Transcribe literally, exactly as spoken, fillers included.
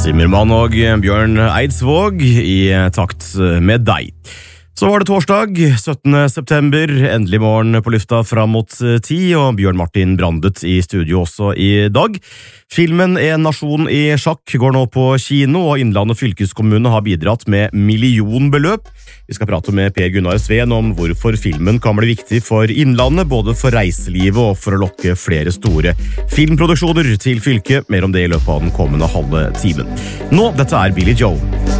Zimmermann og Bjørn Eidsvåg i takt med deg. Så var det torsdag, syttende september, endelig morgen på lufta fram mot ti, og Bjørn Martin Brandet i studio også i dag. Filmen En nasjon i sjakk går nå på kino, og Innlandet fylkeskommune har bidratt med millionbeløp. Vi skal prate med Per Gunnar Sveen om hvorfor filmen kan bli viktig for Innlandet, både for reiselivet og for å lokke flere store filmproduksjoner til fylket. Mer om det i løpet av den kommende halve timen. Nå, dette er Billy Joe.